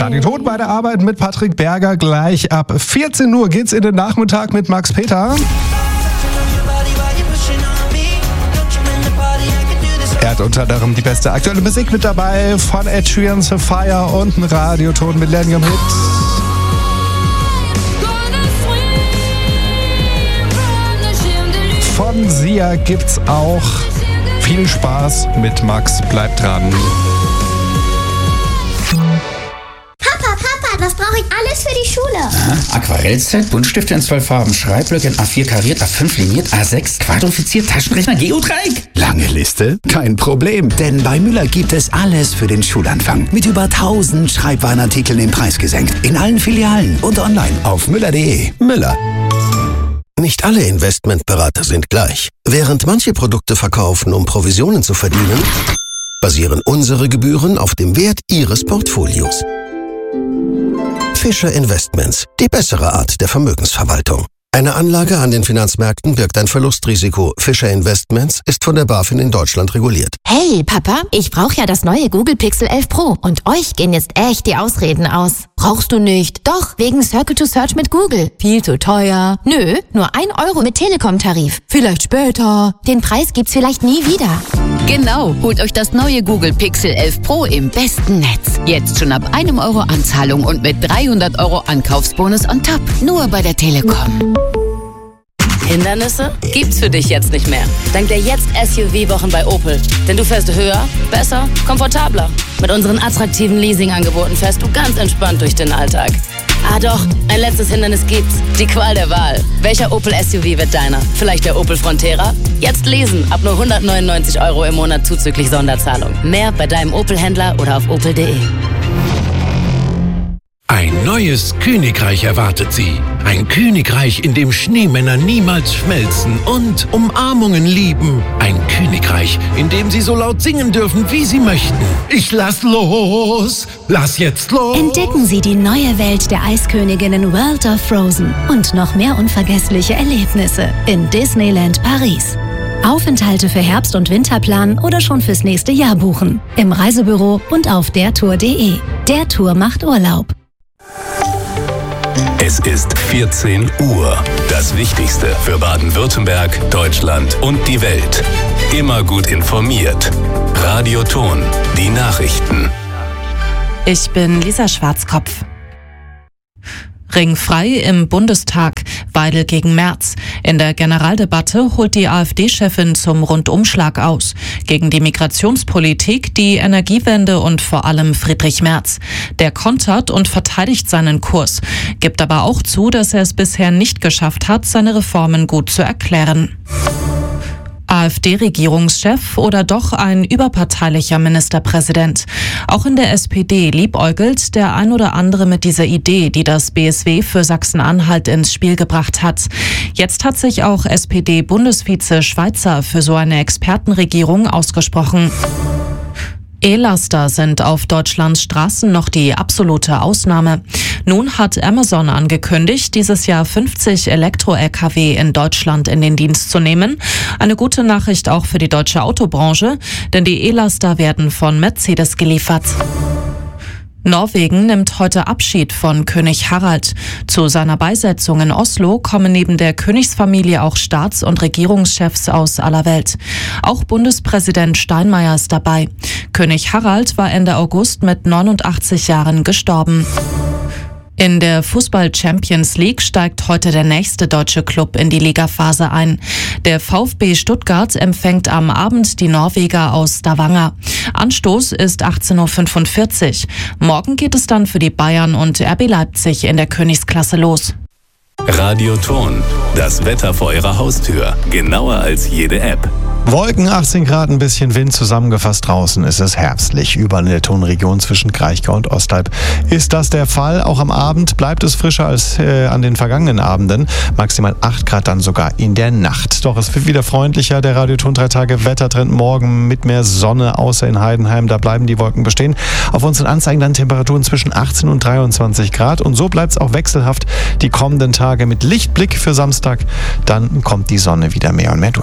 Radio Ton bei der Arbeit mit Patrick Berger. Gleich ab 14 Uhr geht's in den Nachmittag mit Max Peter. Er hat unter anderem die beste aktuelle Musik mit dabei von Ed Sheeran, Sapphire und ein Radioton Millennium-Hit. Von Sia gibt's auch. Viel Spaß mit Max, bleibt dran. Was brauche ich alles für die Schule? Aquarellset, Buntstifte in 12 Farben, Schreibblöcke in A4 kariert, A5 liniert, A6 quadrifiziert, Taschenrechner, Geodreieck. Lange Liste? Kein Problem, denn bei Müller gibt es alles für den Schulanfang. Mit über 1000 Schreibwarenartikeln den Preis gesenkt. In allen Filialen und online auf müller.de. Müller. Nicht alle Investmentberater sind gleich. Während manche Produkte verkaufen, um Provisionen zu verdienen, basieren unsere Gebühren auf dem Wert Ihres Portfolios. Fischer Investments, die bessere Art der Vermögensverwaltung. Eine Anlage an den Finanzmärkten birgt ein Verlustrisiko. Fischer Investments ist von der BaFin in Deutschland reguliert. Hey, Papa, ich brauche ja das neue Google Pixel 11 Pro. Und euch gehen jetzt echt die Ausreden aus. Brauchst du nicht? Doch, wegen Circle to Search mit Google. Viel zu teuer. Nö, nur 1 Euro mit Telekom-Tarif. Vielleicht später. Den Preis gibt's vielleicht nie wieder. Genau, holt euch das neue Google Pixel 11 Pro im besten Netz. Jetzt schon ab 1 Euro Anzahlung und mit 300 Euro Ankaufsbonus on top. Nur bei der Telekom. Hindernisse gibt's für dich jetzt nicht mehr. Dank der Jetzt-SUV-Wochen bei Opel. Denn du fährst höher, besser, komfortabler. Mit unseren attraktiven Leasing-Angeboten fährst du ganz entspannt durch den Alltag. Ah doch, ein letztes Hindernis gibt's. Die Qual der Wahl. Welcher Opel-SUV wird deiner? Vielleicht der Opel Frontera? Jetzt lesen, ab nur 199 Euro im Monat zuzüglich Sonderzahlung. Mehr bei deinem Opel-Händler oder auf opel.de. Ein neues Königreich erwartet Sie. Ein Königreich, in dem Schneemänner niemals schmelzen und Umarmungen lieben. Ein Königreich, in dem Sie so laut singen dürfen, wie Sie möchten. Ich lass los! Lass jetzt los! Entdecken Sie die neue Welt der Eisköniginnen World of Frozen und noch mehr unvergessliche Erlebnisse in Disneyland Paris. Aufenthalte für Herbst- und Winterplan oder schon fürs nächste Jahr buchen. Im Reisebüro und auf dertour.de. Der Tour macht Urlaub. Es ist 14 Uhr. Das Wichtigste für Baden-Württemberg, Deutschland und die Welt. Immer gut informiert. Radio Ton, die Nachrichten. Ich bin Lisa Schwarzkopf. Ringfrei im Bundestag, Weidel gegen Merz. In der Generaldebatte holt die AfD-Chefin zum Rundumschlag aus. Gegen die Migrationspolitik, die Energiewende und vor allem Friedrich Merz. Der kontert und verteidigt seinen Kurs, gibt aber auch zu, dass er es bisher nicht geschafft hat, seine Reformen gut zu erklären. AfD-Regierungschef oder doch ein überparteilicher Ministerpräsident? Auch in der SPD liebäugelt der ein oder andere mit dieser Idee, die das BSW für Sachsen-Anhalt ins Spiel gebracht hat. Jetzt hat sich auch SPD-Bundesvize Schweizer für so eine Expertenregierung ausgesprochen. E-Laster sind auf Deutschlands Straßen noch die absolute Ausnahme. Nun hat Amazon angekündigt, dieses Jahr 50 Elektro-Lkw in Deutschland in den Dienst zu nehmen. Eine gute Nachricht auch für die deutsche Autobranche, denn die E-Laster werden von Mercedes geliefert. Norwegen nimmt heute Abschied von König Harald. Zu seiner Beisetzung in Oslo kommen neben der Königsfamilie auch Staats- und Regierungschefs aus aller Welt. Auch Bundespräsident Steinmeier ist dabei. König Harald war Ende August mit 89 Jahren gestorben. In der Fußball-Champions League steigt heute der nächste deutsche Club in die Ligaphase ein. Der VfB Stuttgart empfängt am Abend die Norweger aus Stavanger. Anstoß ist 18:45 Uhr. Morgen geht es dann für die Bayern und RB Leipzig in der Königsklasse los. Radio Ton, das Wetter vor Ihrer Haustür. Genauer als jede App. Wolken, 18 Grad, ein bisschen Wind, zusammengefasst draußen ist es herbstlich. Überall in der Tonregion zwischen Kraichgau und Ostalb ist das der Fall. Auch am Abend bleibt es frischer als an den vergangenen Abenden. Maximal 8 Grad dann sogar in der Nacht. Doch es wird wieder freundlicher. Der Radio Ton 3 Tage Wettertrend morgen mit mehr Sonne, außer in Heidenheim. Da bleiben die Wolken bestehen. Auf unseren Anzeigen dann Temperaturen zwischen 18 und 23 Grad. Und so bleibt es auch wechselhaft die kommenden Tage mit Lichtblick für Samstag. Dann kommt die Sonne wieder mehr und mehr durch.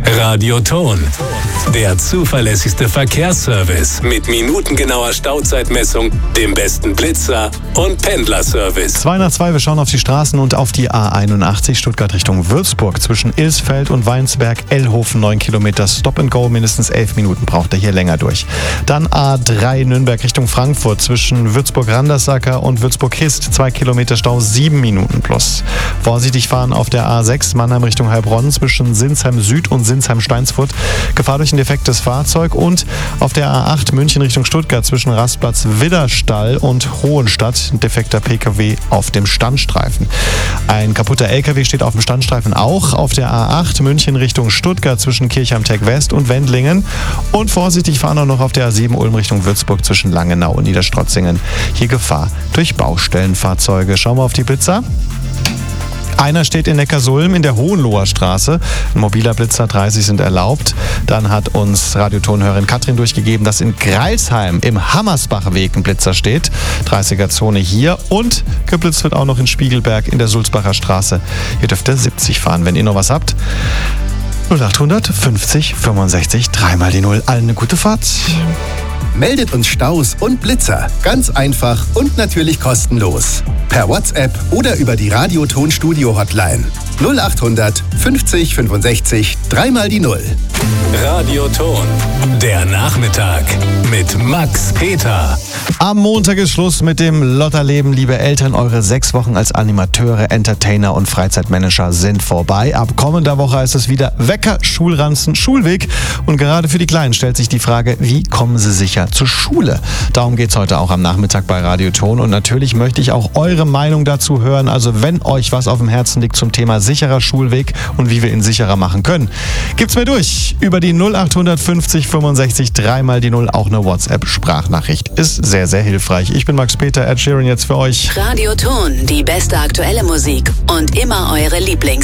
Radio Ton. Der zuverlässigste Verkehrsservice mit minutengenauer Stauzeitmessung, dem besten Blitzer und Pendlerservice. 2 nach 2, wir schauen auf die Straßen und auf die A81 Stuttgart Richtung Würzburg. Zwischen Ilsfeld und Weinsberg-Ellhofen 9 Kilometer Stop and Go, mindestens 11 Minuten braucht er hier länger durch. Dann A3 Nürnberg Richtung Frankfurt zwischen Würzburg-Randersacker und Würzburg-Hist 2 Kilometer Stau, 7 Minuten plus. Vorsichtig fahren auf der A6 Mannheim Richtung Heilbronn zwischen Sinsheim Süd und Sinsheim-Steinsfurt. Gefahr durch ein defektes Fahrzeug. Und auf der A8 München Richtung Stuttgart zwischen Rastplatz Widderstall und Hohenstadt ein defekter PKW auf dem Standstreifen. Ein kaputter LKW steht auf dem Standstreifen auch auf der A8 München Richtung Stuttgart zwischen Kirchheim-Tech West und Wendlingen. Und vorsichtig fahren auch noch auf der A7 Ulm Richtung Würzburg zwischen Langenau und Niederstrotzingen. Hier Gefahr durch Baustellenfahrzeuge. Schauen wir auf die Blitzer. Einer steht in Neckarsulm in der Hohenloher Straße. Ein mobiler Blitzer, 30 sind erlaubt. Dann hat uns Radiotonhörerin Katrin durchgegeben, dass in Greilsheim im Hammersbachweg ein Blitzer steht. 30er-Zone hier. Und geblitzt wird auch noch in Spiegelberg in der Sulzbacher Straße. Hier dürft ihr 70 fahren, wenn ihr noch was habt. 0800 50 65 3 mal die 0. Allen eine gute Fahrt. Meldet uns Staus und Blitzer. Ganz einfach und natürlich kostenlos. Per WhatsApp oder über die Radioton-Studio-Hotline. 0800 50 65 3 mal die 0. Radio Ton. Der Nachmittag mit Max Peter. Am Montag ist Schluss mit dem Lotterleben, liebe Eltern. Eure 6 Wochen als Animateure, Entertainer und Freizeitmanager sind vorbei. Ab kommender Woche ist es wieder Wecker, Schulranzen, Schulweg. Und gerade für die Kleinen stellt sich die Frage, wie kommen sie sicher zur Schule? Darum geht es heute auch am Nachmittag bei Radio Ton. Und natürlich möchte ich auch eure Meinung dazu hören. Also wenn euch was auf dem Herzen liegt zum Thema sicherer Schulweg und wie wir ihn sicherer machen können, gibt's mir durch über die 0800 50 65 3 mal die 0. Auch eine WhatsApp-Sprachnachricht ist sehr, sehr hilfreich. Ich bin Max Peter, Ed Sheeran jetzt für euch. Radio Ton, die beste aktuelle Musik und immer eure Lieblings